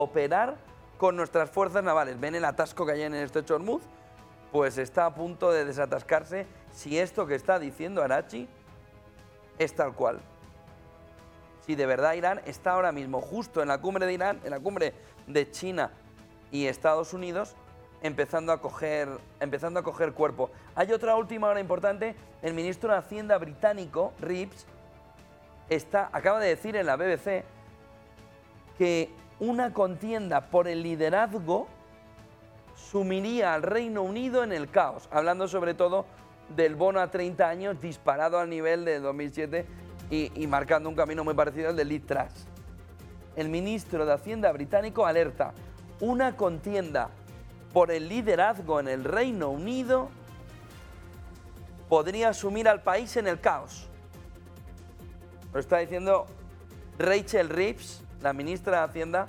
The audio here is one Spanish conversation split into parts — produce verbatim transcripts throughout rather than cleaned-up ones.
operar con nuestras fuerzas navales. Ven el atasco que hay en el estrecho de Hormuz, pues está a punto de desatascarse si esto que está diciendo Araghchi es tal cual. Si de verdad Irán está ahora mismo justo en la cumbre de Irán, en la cumbre de China y Estados Unidos, empezando a coger, empezando a coger cuerpo. Hay otra última hora importante. El ministro de Hacienda británico, Reeves, está, acaba de decir en la B B C que una contienda por el liderazgo sumiría al Reino Unido en el caos, hablando sobre todo del bono a treinta años disparado al nivel de dos mil siete y, y marcando un camino muy parecido al del Liz Truss. El ministro de Hacienda británico alerta: una contienda por el liderazgo en el Reino Unido podría sumir al país en el caos. Lo está diciendo Rachel Reeves, la ministra de Hacienda,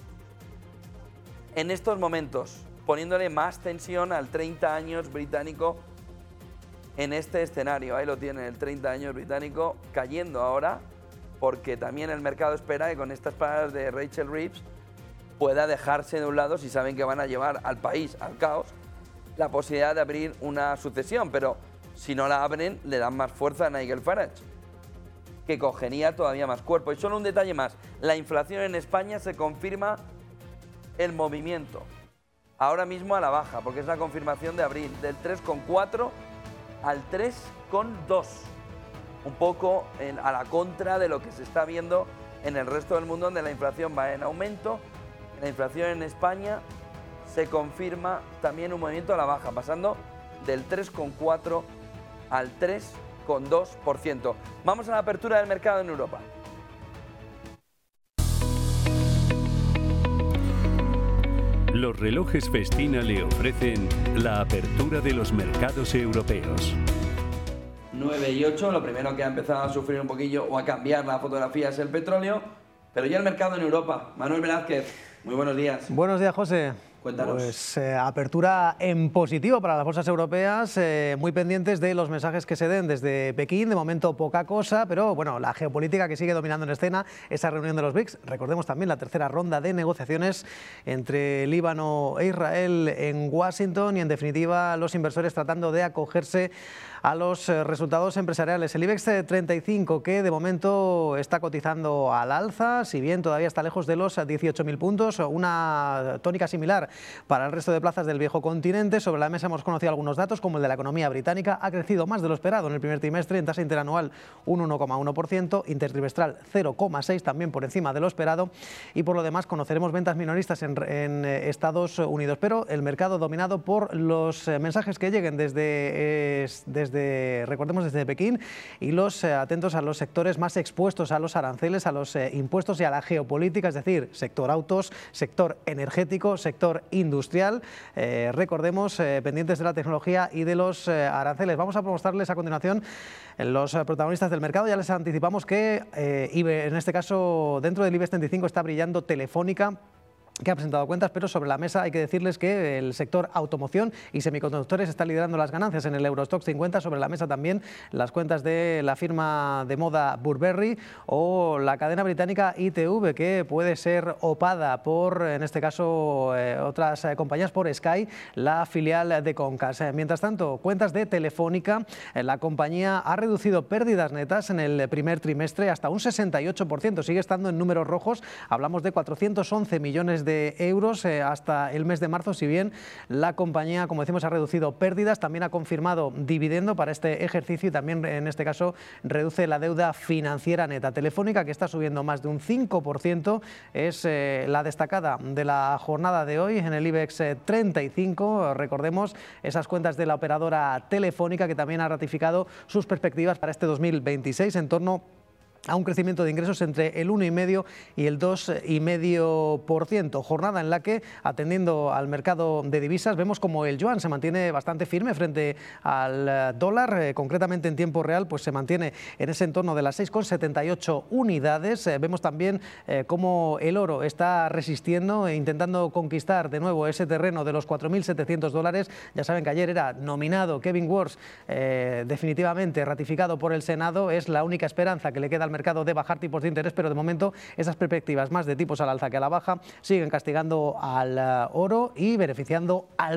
en estos momentos, poniéndole más tensión al treinta años británico en este escenario. Ahí lo tienen, el treinta años británico cayendo ahora, porque también el mercado espera que con estas palabras de Rachel Reeves pueda dejarse de un lado, si saben que van a llevar al país al caos, la posibilidad de abrir una sucesión, pero si no la abren le dan más fuerza a Nigel Farage, que cogería todavía más cuerpo. Y solo un detalle más: la inflación en España se confirma el movimiento, ahora mismo a la baja, porque es la confirmación de abril, del tres coma cuatro al tres coma dos, un poco en, a la contra de lo que se está viendo en el resto del mundo, donde la inflación va en aumento. La inflación en España se confirma también un movimiento a la baja, pasando del tres coma cuatro al tres coma dos por ciento. Vamos a la apertura del mercado en Europa. Los relojes Festina le ofrecen la apertura de los mercados europeos. nueve y ocho, lo primero que ha empezado a sufrir un poquillo o a cambiar la fotografía es el petróleo, pero ya el mercado en Europa. Manuel Velázquez, muy buenos días. Buenos días, José. Cuéntanos. Pues eh, apertura en positivo para las bolsas europeas, eh, muy pendientes de los mensajes que se den desde Pekín. De momento poca cosa, pero bueno, la geopolítica que sigue dominando en escena, esa reunión de los B R I C S. Recordemos también la tercera ronda de negociaciones entre Líbano e Israel en Washington y en definitiva los inversores tratando de acogerse a los resultados empresariales. El IBEX treinta y cinco, que de momento está cotizando al alza, si bien todavía está lejos de los dieciocho mil puntos, una tónica similar para el resto de plazas del viejo continente. Sobre la mesa hemos conocido algunos datos, como el de la economía británica. Ha crecido más de lo esperado en el primer trimestre, en tasa interanual un uno coma uno por ciento, intertrimestral cero coma seis por ciento, también por encima de lo esperado, y por lo demás conoceremos ventas minoristas en, en Estados Unidos, pero el mercado dominado por los mensajes que lleguen desde, eh, desde Desde, recordemos desde Pekín, y los eh, atentos a los sectores más expuestos a los aranceles, a los eh, impuestos y a la geopolítica, es decir, sector autos, sector energético, sector industrial. Eh, recordemos, eh, pendientes de la tecnología y de los eh, aranceles. Vamos a mostrarles a continuación los eh, protagonistas del mercado. Ya les anticipamos que eh, IBE, en este caso dentro del IBEX treinta y cinco, está brillando Telefónica, que ha presentado cuentas, pero sobre la mesa hay que decirles que el sector automoción y semiconductores está liderando las ganancias en el Eurostoxx cincuenta. Sobre la mesa también las cuentas de la firma de moda Burberry o la cadena británica I T V, que puede ser opada por, en este caso, eh, otras eh, compañías, por Sky, la filial de Concas. Eh, mientras tanto, cuentas de Telefónica, eh, la compañía ha reducido pérdidas netas en el primer trimestre hasta un sesenta y ocho por ciento, sigue estando en números rojos, hablamos de cuatrocientos once millones de de euros eh, hasta el mes de marzo. Si bien la compañía, como decimos, ha reducido pérdidas, también ha confirmado dividendo para este ejercicio y también en este caso reduce la deuda financiera neta. Telefónica, que está subiendo más de un cinco por ciento, es eh, la destacada de la jornada de hoy en el IBEX treinta y cinco. Recordemos esas cuentas de la operadora Telefónica, que también ha ratificado sus perspectivas para este dos mil veintiséis en torno a un crecimiento de ingresos entre el uno coma cinco y el dos coma cinco por ciento. Jornada en la que, atendiendo al mercado de divisas, vemos como el yuan se mantiene bastante firme frente al dólar, eh, concretamente en tiempo real, pues se mantiene en ese entorno de las seis coma setenta y ocho unidades. Eh, vemos también eh, cómo el oro está resistiendo e intentando conquistar de nuevo ese terreno de los cuatro mil setecientos dólares. Ya saben que ayer era nominado Kevin Warsh, eh, definitivamente ratificado por el Senado. Es la única esperanza que le queda al al mercado de bajar tipos de interés, pero de momento esas perspectivas más de tipos al alza que a la baja siguen castigando al oro y beneficiando al